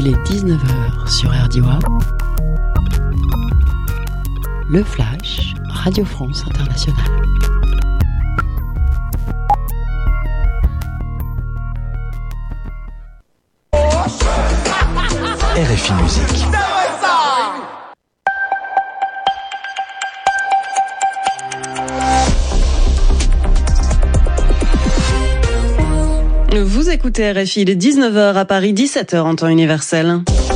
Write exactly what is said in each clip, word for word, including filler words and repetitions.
Il est dix-neuf heures sur R D W A. Le Flash, Radio France Internationale. R F I Musique. Vous écoutez R F I, il est dix-neuf heures à Paris, dix-sept heures en temps universel.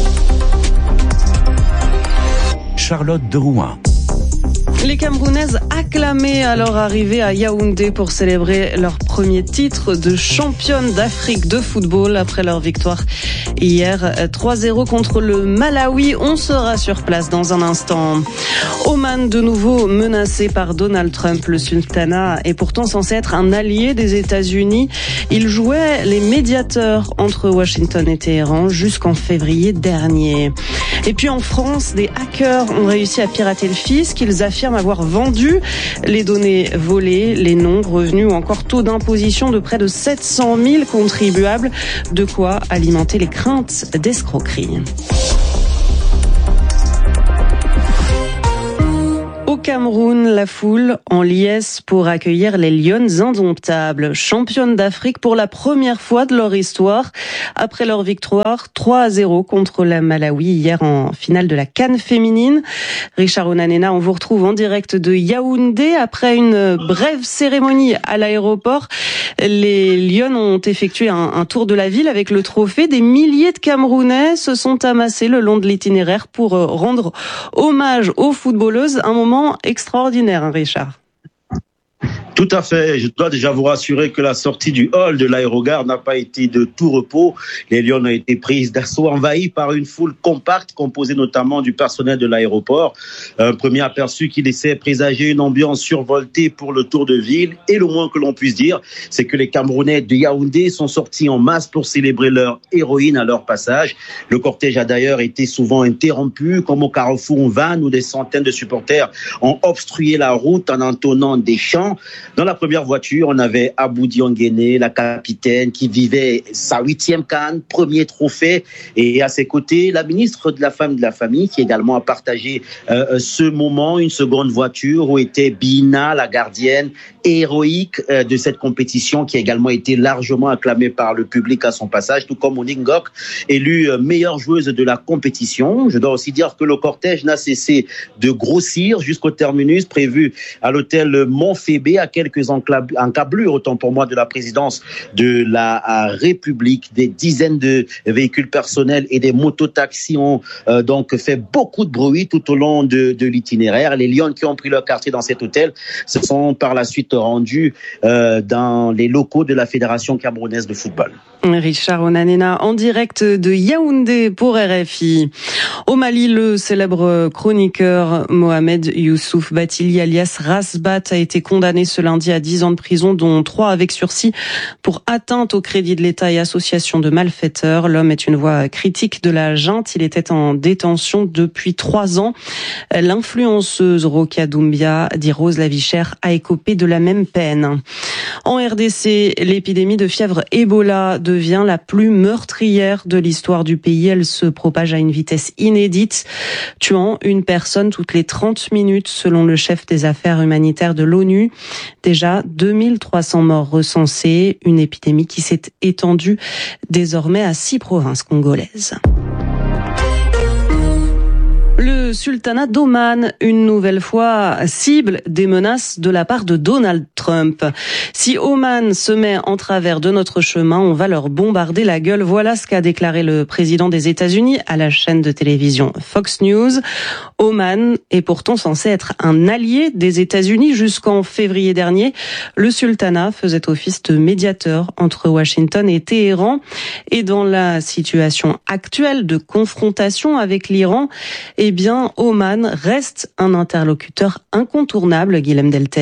Charlotte de Rouen. Les Camerounaises acclamées à leur arrivée à Yaoundé pour célébrer leur premier titre de championne d'Afrique de football après leur victoire hier trois zéro contre le Malawi. On sera sur place dans un instant. Oman, de nouveau menacé par Donald Trump. Le sultanat est pourtant censé être un allié des États-Unis. Il jouait les médiateurs entre Washington et Téhéran jusqu'en février dernier. Et puis en France, des hackers ont réussi à pirater le fisc. Ils affirment avoir vendu les données volées, les noms, revenus ou encore taux d'imposition de près de sept cent mille contribuables. De quoi alimenter les craintes d'escroquerie. Au Cameroun, la foule en liesse pour accueillir les Lionnes indomptables, championnes d'Afrique pour la première fois de leur histoire, après leur victoire trois à zéro contre la Malawi hier en finale de la CAN féminine. Richard Onanena, on vous retrouve en direct de Yaoundé après une brève cérémonie à l'aéroport. Les Lionnes ont effectué un, un tour de la ville avec le trophée. Des milliers de Camerounais se sont amassés le long de l'itinéraire pour rendre hommage aux footballeuses. Un moment extraordinaire, hein, Richard. Tout à fait. Je dois déjà vous rassurer que la sortie du hall de l'aérogare n'a pas été de tout repos. Les Lions ont été prises d'assaut, envahies par une foule compacte, composée notamment du personnel de l'aéroport. Un premier aperçu qui laissait présager une ambiance survoltée pour le tour de ville. Et le moins que l'on puisse dire, c'est que les Camerounais de Yaoundé sont sortis en masse pour célébrer leur héroïne à leur passage. Le cortège a d'ailleurs été souvent interrompu, comme au carrefour Van, où des centaines de supporters ont obstrué la route en entonnant des chants. Dans la première voiture, on avait Abou Diongene, la capitaine, qui vivait sa huitième CAN, premier trophée. Et à ses côtés, la ministre de la Femme et de la Famille, qui également a partagé euh, ce moment. Une seconde voiture où était Bina, la gardienne héroïque euh, de cette compétition, qui a également été largement acclamée par le public à son passage, tout comme Monique Ngok, élue euh, meilleure joueuse de la compétition. Je dois aussi dire que le cortège n'a cessé de grossir jusqu'au terminus prévu à l'hôtel Montphébé, à quelques encablures, autant pour moi, de la présidence de la République. Des dizaines de véhicules personnels et des mototaxis ont euh, donc fait beaucoup de bruit tout au long de, de l'itinéraire. Les Lions qui ont pris leur quartier dans cet hôtel se sont par la suite rendus euh, dans les locaux de la Fédération camerounaise de football. Richard Onanena en direct de Yaoundé pour R F I. Au Mali, le célèbre chroniqueur Mohamed Youssouf Batili alias Rasbat a été condamné ce lundi à dix ans de prison, dont trois avec sursis pour atteinte au crédit de l'État et association de malfaiteurs. L'homme est une voix critique de la junte. Il était en détention depuis trois ans. L'influenceuse Rokia Doumbia, dit Rose Lavichère, a écopé de la même peine. En R D C, l'épidémie de fièvre Ebola devient la plus meurtrière de l'histoire du pays. Elle se propage à une vitesse inédite, tuant une personne toutes les trente minutes selon le chef des affaires humanitaires de l'ONU. Déjà deux mille trois cents morts recensés, une épidémie qui s'est étendue désormais à six provinces congolaises. Le sultanat d'Oman, une nouvelle fois, cible des menaces de la part de Donald Trump. Si Oman se met en travers de notre chemin, on va leur bombarder la gueule. Voilà ce qu'a déclaré le président des États-Unis à la chaîne de télévision Fox News. Oman est pourtant censé être un allié des États-Unis. Jusqu'en février dernier, le sultanat faisait office de médiateur entre Washington et Téhéran. Et dans la situation actuelle de confrontation avec l'Iran, eh bien, Oman reste un interlocuteur incontournable, Guilhem Delteil.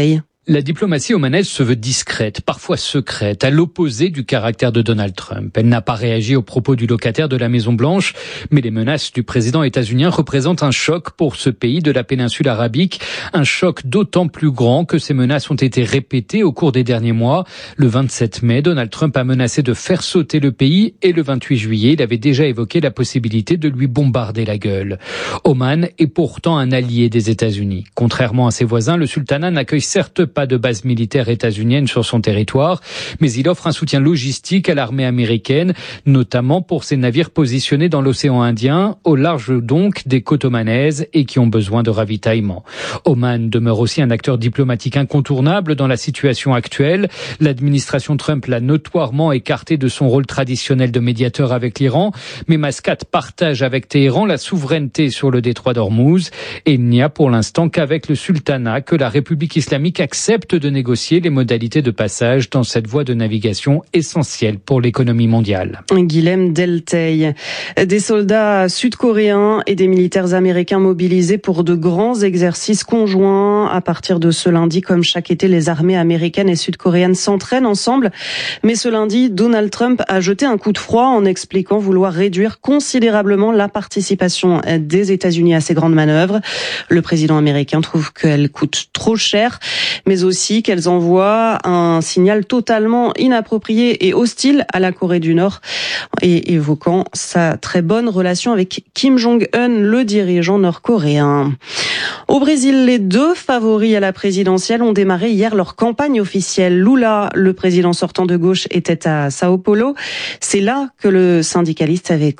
La diplomatie omanaise se veut discrète, parfois secrète, à l'opposé du caractère de Donald Trump. Elle n'a pas réagi aux propos du locataire de la Maison-Blanche, mais les menaces du président états-unien représentent un choc pour ce pays de la péninsule arabique. Un choc d'autant plus grand que ces menaces ont été répétées au cours des derniers mois. Le vingt-sept mai, Donald Trump a menacé de faire sauter le pays et le vingt-huit juillet, il avait déjà évoqué la possibilité de lui bombarder la gueule. Oman est pourtant un allié des États-Unis. Contrairement à ses voisins, le sultanat n'accueille certes pas de base militaire états-unienne sur son territoire, mais il offre un soutien logistique à l'armée américaine, notamment pour ses navires positionnés dans l'océan Indien, au large donc des côtes omanaises et qui ont besoin de ravitaillement. Oman demeure aussi un acteur diplomatique incontournable dans la situation actuelle. L'administration Trump l'a notoirement écarté de son rôle traditionnel de médiateur avec l'Iran, mais Mascate partage avec Téhéran la souveraineté sur le détroit d'Ormuz et il n'y a pour l'instant qu'avec le sultanat que la République islamique accepte de négocier les modalités de passage dans cette voie de navigation essentielle pour l'économie mondiale. Guilhem Delteil. Des soldats sud-coréens et des militaires américains mobilisés pour de grands exercices conjoints. À partir de ce lundi, comme chaque été, les armées américaines et sud-coréennes s'entraînent ensemble. Mais ce lundi, Donald Trump a jeté un coup de froid en expliquant vouloir réduire considérablement la participation des États-Unis à ces grandes manœuvres. Le président américain trouve qu'elles coûtent trop cher, mais aussi qu'elles envoient un signal totalement inapproprié et hostile à la Corée du Nord, et évoquant sa très bonne relation avec Kim Jong-un, le dirigeant nord-coréen. Au Brésil, les deux favoris à la présidentielle ont démarré hier leur campagne officielle. Lula, le président sortant de gauche, était à Sao Paulo. C'est là que le syndicaliste avait